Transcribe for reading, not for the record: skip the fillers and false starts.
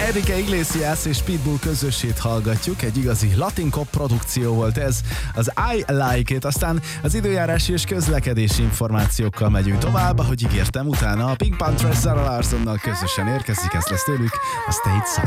Enrique Iglesias és Pitbull közösét hallgatjuk, egy igazi latin pop produkció volt ez, az I Like It, aztán az időjárási és közlekedési információkkal megyünk tovább, ahogy ígértem, utána a Pink Panther Sarah Larsonnal közösen érkezik, ez lesz tőlük a State Side.